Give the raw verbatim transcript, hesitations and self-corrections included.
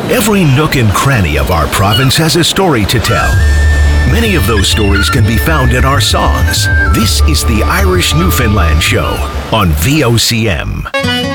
Every nook and cranny of our province has a story to tell. Many of those stories can be found in our songs. This is the Irish Newfoundland Show on V O C M.